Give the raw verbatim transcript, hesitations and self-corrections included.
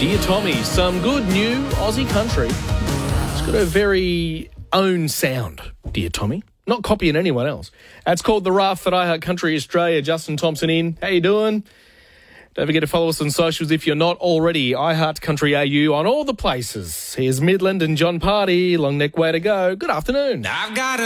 Dear Tommy, some good new Aussie country. It's got a very own sound, Dear Tommy. Not copying anyone else. It's called The Rough at iHeart Country Australia. Justin Thompson in. How you doing? Don't forget to follow us on socials if you're not already. iHeart Country A U on all the places. Here's Midland and John Party. Long neck way to go. Good afternoon. I've got a